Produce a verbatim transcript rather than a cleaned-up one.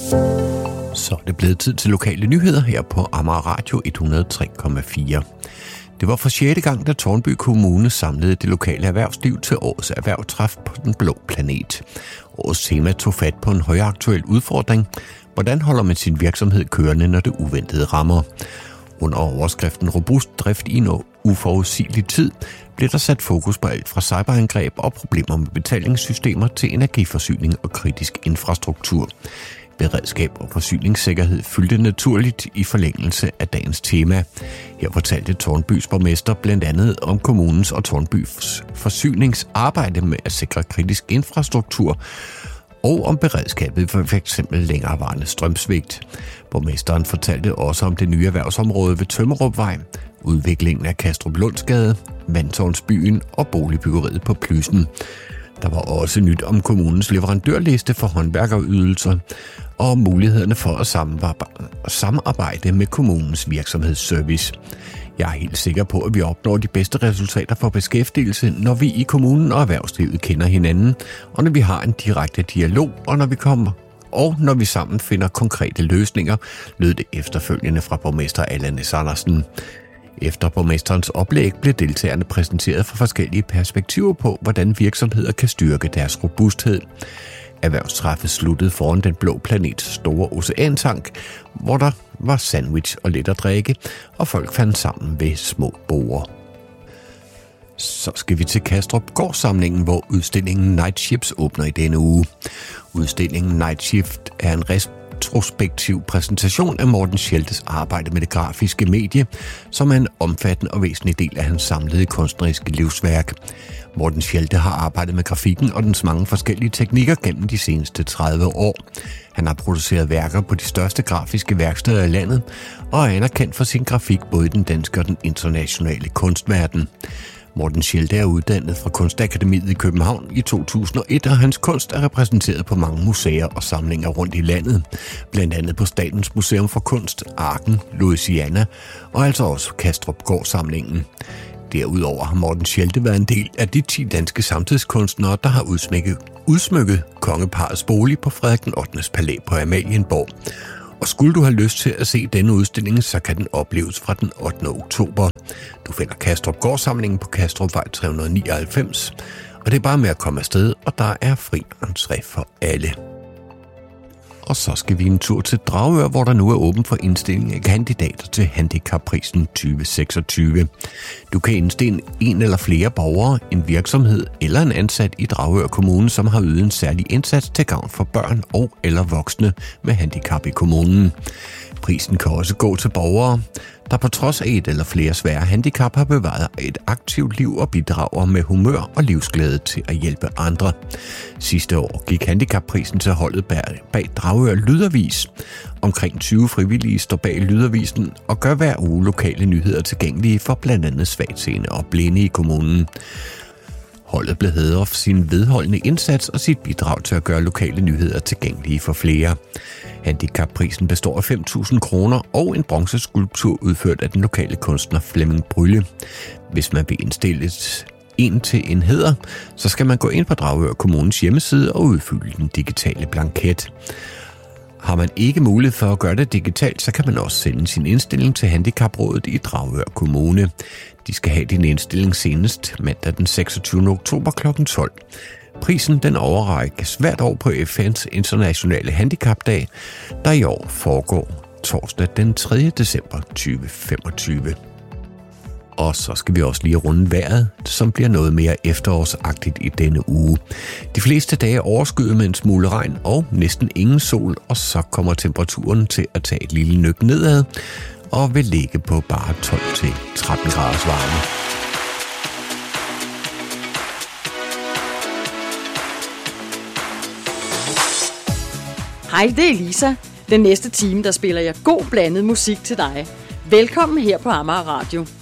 Så er det blevet tid til lokale nyheder her på Amager Radio et hundrede og tre komma fire. Det var for sjette gang, da Tårnby Kommune samlede det lokale erhvervsliv til årets erhvervstræf på Den Blå Planet. Årets tema tog fat på en højaktuel udfordring. Hvordan holder man sin virksomhed kørende, når det uventede rammer? Under overskriften Robust drift i en uforudsigelig tid blev der sat fokus på alt fra cyberangreb og problemer med betalingssystemer til energiforsyning og kritisk infrastruktur. Beredskab og forsyningssikkerhed fyldte naturligt i forlængelse af dagens tema. Her fortalte Tårnbys borgmester blandt andet om kommunens og Tårnbys forsyningsarbejde med at sikre kritisk infrastruktur og om beredskabet for f.eks. længerevarende strømsvigt. Borgmesteren fortalte også om det nye erhvervsområde ved Tømmerupvej, udviklingen af Kastrup Lundsgade, Vandtårnsbyen og boligbyggeriet på Plyssen. Der var også nyt om kommunens leverandørliste for håndværkerydelser og om mulighederne for at samarbejde med kommunens virksomhedsservice. Jeg er helt sikker på, at vi opnår de bedste resultater for beskæftigelse, når vi i kommunen og erhvervslivet kender hinanden, og når vi har en direkte dialog, og når vi kommer og når vi sammen finder konkrete løsninger, lød det efterfølgende fra borgmester Allan S. Andersen. Efter borgmesterens oplæg blev deltagerne præsenteret for forskellige perspektiver på, hvordan virksomheder kan styrke deres robusthed. Erhvervstræffet sluttede foran Den Blå Planets store oceantank, hvor der var sandwich og lidt at drikke, og folk fandt sammen ved små borde. Så skal vi til Kastrup Gårdssamlingen, hvor udstillingen Night Ships åbner i denne uge. Udstillingen Night Shift er en retrospektiv præsentation af Morten Scheltes arbejde med det grafiske medie, som er en omfattende og væsentlig del af hans samlede kunstneriske livsværk. Morten Schelte har arbejdet med grafikken og dens mange forskellige teknikker gennem de seneste tredive år. Han har produceret værker på de største grafiske værksteder i landet og er anerkendt for sin grafik både i den danske og den internationale kunstverden. Morten Schelte er uddannet fra Kunstakademiet i København i to tusind og et, og hans kunst er repræsenteret på mange museer og samlinger rundt i landet. Blandt andet på Statens Museum for Kunst, Arken, Louisiana og altså også Kastrup Gårdssamlingen. Derudover har Morten Schelte været en del af de ti danske samtidskunstnere, der har udsmykket, udsmykket kongeparrets bolig på Frederik den ottendes palæ på Amalienborg. Og skulle du have lyst til at se denne udstilling, så kan den opleves fra den ottende oktober. Du finder Kastrup Gårdssamlingen på Kastrupvej tre hundrede og nioghalvfems, og det er bare med at komme afsted, og der er fri entré for alle. Og så skal vi en tur til Dragør, hvor der nu er åben for indstilling af kandidater til Handicapprisen tyve seksogtyve. Du kan indstille en eller flere borgere, en virksomhed eller en ansat i Dragør Kommune, som har ydet en særlig indsats til gavn for børn og eller voksne med handicap i kommunen. Prisen kan også gå til borgere, der på trods af et eller flere svære handicap har bevaret et aktivt liv og bidrager med humør og livsglæde til at hjælpe andre. Sidste år gik handicapprisen til holdet bag Dragør Lydavis. Omkring tyve frivillige står bag Lydavisen og gør hver uge lokale nyheder tilgængelige for blandt andet svagtseende og blinde i kommunen. Holdet blev hædret for sin vedholdende indsats og sit bidrag til at gøre lokale nyheder tilgængelige for flere. Handicapprisen består af fem tusind kroner og en bronzeskulptur udført af den lokale kunstner Flemming Brylle. Hvis man vil indstille en til en hæder, så skal man gå ind på Dragør Kommunes hjemmeside og udfylde den digitale blanket. Har man ikke mulighed for at gøre det digitalt, så kan man også sende sin indstilling til Handicaprådet i Dragør Kommune. De skal have din indstilling senest mandag den seksogtyvende oktober klokken tolv. Prisen den overrækkes hvert år på F N's internationale handicapdag, der i år foregår torsdag den tredje december tyve femogtyve. Og så skal vi også lige runde vejret, som bliver noget mere efterårsagtigt i denne uge. De fleste dage overskyet med en smule regn og næsten ingen sol, og så kommer temperaturen til at tage et lille nøk nedad og vil ligge på bare tolv til tretten graders varme. Hej, det er Lisa. Den næste time, der spiller jeg god blandet musik til dig. Velkommen her på Amager Radio.